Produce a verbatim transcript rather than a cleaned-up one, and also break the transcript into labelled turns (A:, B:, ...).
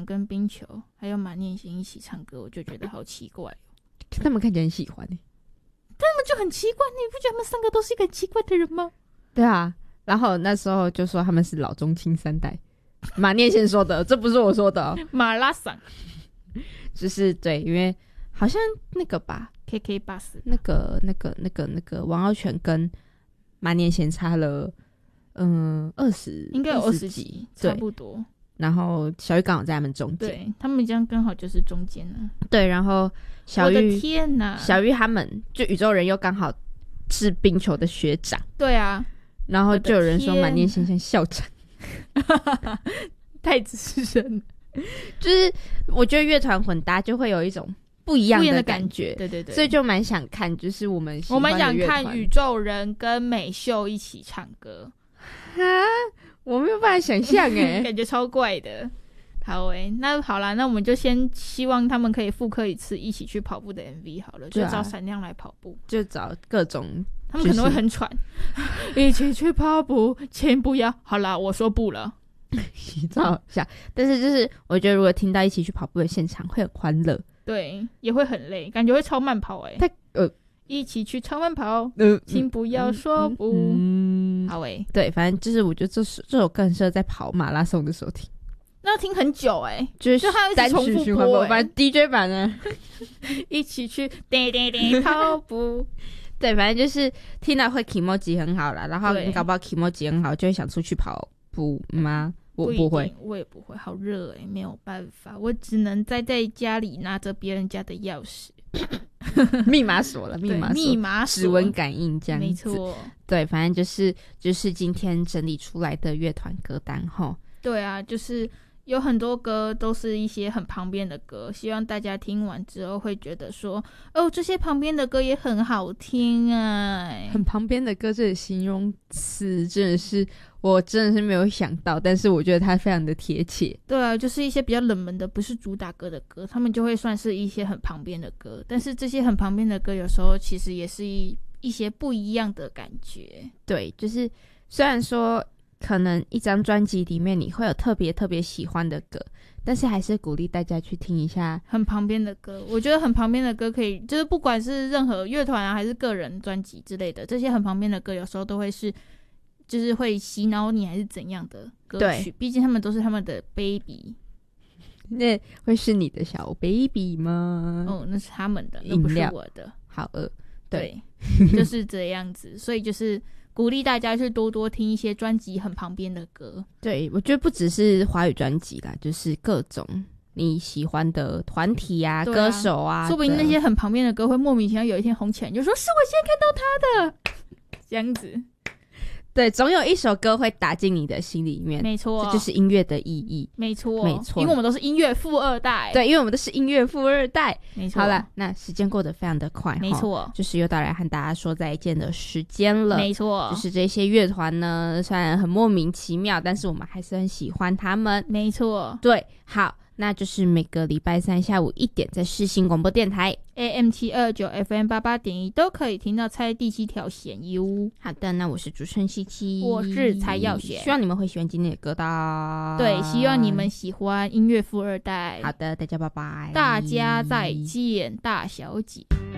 A: 跟冰球还有马念先一起唱歌，我就觉得好奇怪、哦、
B: 他们看起来很喜欢、欸、
A: 他们就很奇怪，你不觉得他们三个都是一个很奇怪的人吗？
B: 对啊，然后那时候就说他们是老中青三代，马念先说的，这不是我说的、哦、
A: 马拉桑
B: 就是对，因为好像那个吧
A: K K bus
B: 那个那个那个那个王傲全跟马念先差了嗯二十
A: 应该有二十
B: 几
A: 集差不多，
B: 然后小玉刚好在他们中间，
A: 对，他们这样刚好就是中间了。
B: 对，然后小玉，
A: 我的天哪，
B: 小玉他们就宇宙人又刚好是冰球的学长，
A: 对啊，
B: 然后就有人说马念先像校长，
A: 太资深，
B: 就是我觉得乐团混搭就会有一种不一样的感觉，
A: 对对对，
B: 所以就蛮想看，就是我们喜
A: 我
B: 欢的
A: 们想
B: 乐团
A: 看宇宙人跟美秀一起唱歌
B: 啊，我没有办法想象哎，
A: 感觉超怪的。好诶、欸，那好啦，那我们就先希望他们可以复刻一次一起去跑步的 M V 好了，就找闪亮来跑步，
B: 就找各种，
A: 他们可能会很喘，一起去跑步，请不要。好啦，我说不了，
B: 洗澡一下。但是就是我觉得，如果听到一起去跑步的现场，会很欢乐，
A: 对，也会很累，感觉会超慢跑诶、欸。
B: 他呃，
A: 一起去超慢跑，
B: 呃，
A: 请不要说不。
B: 嗯，
A: 好诶、欸，
B: 对，反正就是我觉得这首这首更适合在跑马拉松的时候听。
A: 那要听很久哎、欸，
B: 就是
A: 就它一直重复播、欸，
B: 反正 D J 版呢，
A: 一起去叮叮叮跑步，
B: 对，反正就是听到会 kimoji 很好啦，然后你搞不好 kimoji 很好，就会想出去跑步吗？我不会，
A: 我也不会，好热哎、欸，没有办法，我只能待在家里拿着别人家的钥匙，
B: 密码锁了，密码
A: 密码锁，
B: 指纹感应这样子，
A: 没错，
B: 对，反正就是就是今天整理出来的乐团歌单齁，
A: 对啊，就是有很多歌都是一些很旁边的歌，希望大家听完之后会觉得说，哦，这些旁边的歌也很好听啊。
B: 很旁边的歌这个形容词真的是我真的是没有想到，但是我觉得它非常的贴切。
A: 对啊，就是一些比较冷门的不是主打歌的歌，他们就会算是一些很旁边的歌，但是这些很旁边的歌有时候其实也是一一些不一样的感觉。
B: 对，就是虽然说可能一张专辑里面你会有特别特别喜欢的歌，但是还是鼓励大家去听一下
A: 很旁边的歌。我觉得很旁边的歌可以，就是不管是任何乐团啊还是个人专辑之类的，这些很旁边的歌有时候都会是就是会洗脑你还是怎样的歌曲，毕竟他们都是他们的 baby。
B: 那会是你的小 baby 吗？
A: 哦，那是他们的，那不是我的。
B: 好饿，对，
A: 对就是这样子。所以就是鼓励大家去多多听一些专辑很旁边的歌。
B: 对，我觉得不只是华语专辑啦，就是各种你喜欢的团体啊、啊歌手啊，
A: 说不定那些很旁边的歌会莫名其妙有一天红起来，你就说是我先看到他的，这样子。
B: 对，总有一首歌会打进你的心里面，
A: 没错，
B: 这就是音乐的意义。
A: 没错，
B: 没错，
A: 因为我们都是音乐富二代。
B: 对，因为我们都是音乐富二代。
A: 没错。
B: 好了，那时间过得非常的快，
A: 没错，
B: 就是又到来和大家说再见的时间了。
A: 没错，
B: 就是这些乐团呢，虽然很莫名其妙，但是我们还是很喜欢他们。
A: 没错，
B: 对，好。那就是每个礼拜三下午一点在世新广播电台
A: A M 七二九 F M 八八点一都可以听到猜第七条弦哟。
B: 好的，那我是主持人西七，
A: 我是蔡耀贤，
B: 希望你们会喜欢今天的歌单。
A: 对，希望你们喜欢音乐富二代。
B: 好的，大家拜拜，
A: 大家再见，大小姐。